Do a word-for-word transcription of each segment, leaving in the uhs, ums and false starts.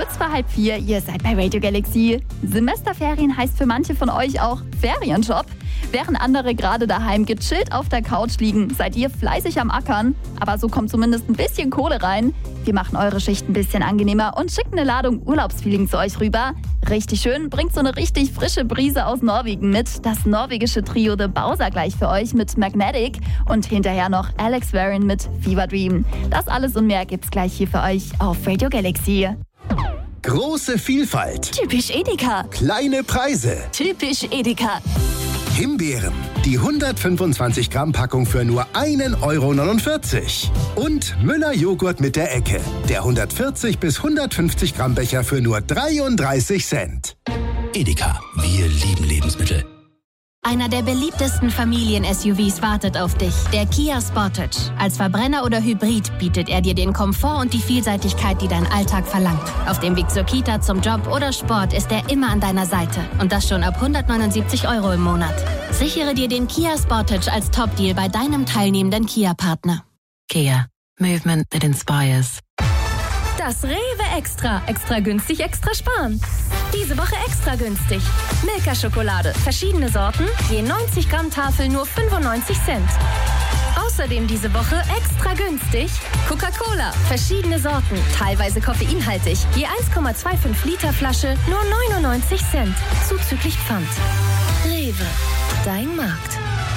Kurz vor halb vier, ihr seid bei Radio Galaxy. Semesterferien heißt für manche von euch auch Ferienjob. Während andere gerade daheim gechillt auf der Couch liegen, seid ihr fleißig am Ackern. Aber so kommt zumindest ein bisschen Kohle rein. Wir machen eure Schicht ein bisschen angenehmer und schicken eine Ladung Urlaubsfeeling zu euch rüber. Richtig schön, bringt so eine richtig frische Brise aus Norwegen mit. Das norwegische Trio The Bowser gleich für euch mit Magnetic und hinterher noch Alex Warren mit Fever Dream. Das alles und mehr gibt's gleich hier für euch auf Radio Galaxy. Große Vielfalt. Typisch Edeka. Kleine Preise. Typisch Edeka. Himbeeren. Die hundertfünfundzwanzig Gramm Packung für nur ein Euro neunundvierzig. Und Müller Joghurt mit der Ecke. Der hundertvierzig bis hundertfünfzig Gramm Becher für nur dreiunddreißig Cent. Edeka. Wir lieben Lebensmittel. Einer der beliebtesten Familien-S U Vs wartet auf dich, der Kia Sportage. Als Verbrenner oder Hybrid bietet er dir den Komfort und die Vielseitigkeit, die dein Alltag verlangt. Auf dem Weg zur Kita, zum Job oder Sport ist er immer an deiner Seite. Und das schon ab hundertneunundsiebzig Euro im Monat. Sichere dir den Kia Sportage als Top-Deal bei deinem teilnehmenden Kia-Partner. Kia. Movement that inspires. Das Rewe Extra. Extra günstig, extra sparen. Diese Woche extra günstig. Milka-Schokolade. Verschiedene Sorten. Je neunzig Gramm Tafel nur fünfundneunzig Cent. Außerdem diese Woche extra günstig. Coca-Cola. Verschiedene Sorten. Teilweise koffeinhaltig. Je eins Komma fünfundzwanzig Liter Flasche nur neunundneunzig Cent. Zuzüglich Pfand. Rewe. Dein Markt.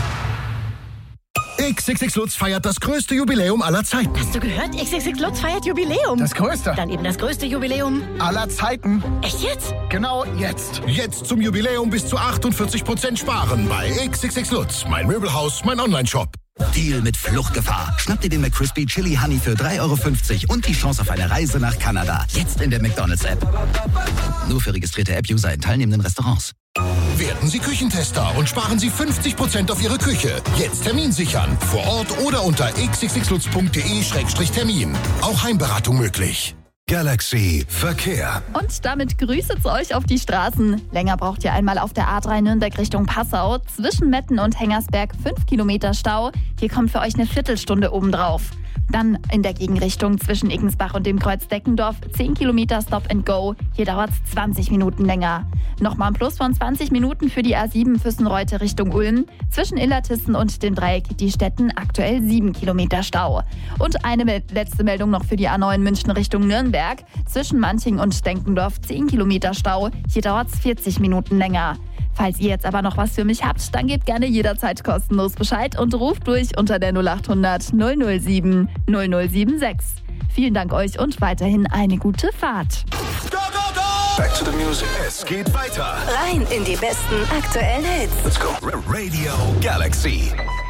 X X X Lutz feiert das größte Jubiläum aller Zeiten. Hast du gehört? X X X Lutz feiert Jubiläum. Das größte. Dann eben das größte Jubiläum aller Zeiten. Echt jetzt? Genau jetzt. Jetzt zum Jubiläum bis zu achtundvierzig Prozent sparen bei X X X Lutz. Mein Möbelhaus, mein Onlineshop. Deal mit Fluchtgefahr. Schnapp dir den McCrispy Chili Honey für drei Euro fünfzig und die Chance auf eine Reise nach Kanada. Jetzt in der McDonald's-App. Nur für registrierte App-User in teilnehmenden Restaurants. Werden Sie Küchentester und sparen Sie fünfzig Prozent auf Ihre Küche. Jetzt Termin sichern. Vor Ort oder unter x x x lutz punkt d e Schrägstrich Termin. Auch Heimberatung möglich. Galaxy Verkehr. Und damit Grüße zu euch auf die Straßen. Länger braucht ihr einmal auf der A drei Nürnberg Richtung Passau. Zwischen Metten und Hengersberg fünf Kilometer Stau. Hier kommt für euch eine Viertelstunde obendrauf. Dann in der Gegenrichtung zwischen Iggensbach und dem Kreuz Deckendorf zehn Kilometer Stop and Go. Hier dauert es zwanzig Minuten länger. Nochmal ein Plus von zwanzig Minuten für die A sieben Füssenreute Richtung Ulm. Zwischen Illertissen und dem Dreieck die Städten aktuell sieben Kilometer Stau. Und eine letzte Meldung noch für die A neun München Richtung Nürnberg. Zwischen Manching und Denkendorf zehn Kilometer Stau. Hier dauert es vierzig Minuten länger. Falls ihr jetzt aber noch was für mich habt, dann gebt gerne jederzeit kostenlos Bescheid und ruft durch unter der null acht hundert null null sieben null null sieben sechs. Vielen Dank euch und weiterhin eine gute Fahrt. Go, go, go! Back to the music. Es geht weiter. Rein in die besten aktuellen Hits. Let's go. Radio Galaxy.